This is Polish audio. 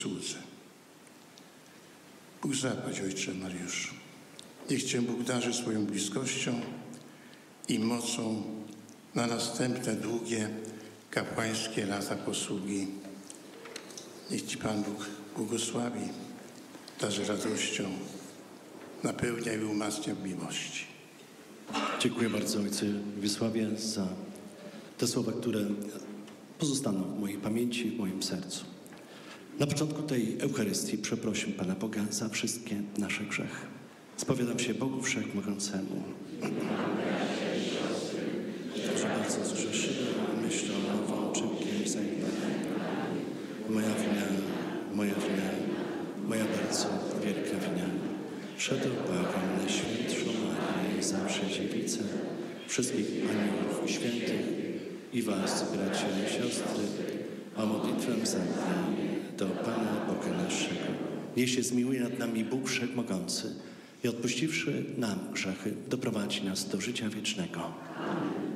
słudze. Bóg zapłać, Ojcze Mariuszu. Niech Cię Bóg darzy swoją bliskością i mocą na następne długie kapłańskie lata posługi. Niech Ci Pan Bóg błogosławi, darzy radością, napełnia i umacnia w miłości. Dziękuję bardzo Ojcze Wiesławie za te słowa, które pozostaną w mojej pamięci, w moim sercu. Na początku tej Eucharystii przeprośmy Pana Boga za wszystkie nasze grzechy. Spowiadam się Bogu Wszechmogącemu, że bardzo zgrzeszyłem myślą, mową, czynkiem, zajmowaniem. Moja wina, moja bardzo wielka wina. Przeto błagam na Świętszą Marię, zawsze Dziewicę, wszystkich aniołów i świętych i was, bracia i siostry, o modlitwę za nami do Pana Boga naszego. Niech się zmiłuje nad nami Bóg Wszechmogący i odpuściwszy nam grzechy, doprowadzi nas do życia wiecznego. Amen.